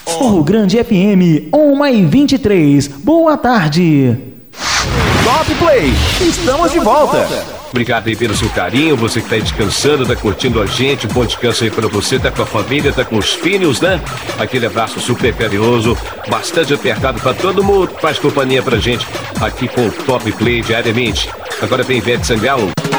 O Grande FM 1h23. Boa tarde. Top Play, estamos de volta. Obrigado aí pelo seu carinho, você que tá aí descansando, tá curtindo a gente, um bom descanso aí pra você, tá com a família, tá com os filhos, né? Aquele abraço super carinhoso, bastante apertado pra todo mundo, faz companhia pra gente aqui com o Top Play diariamente. Agora vem Ivete Sangalo.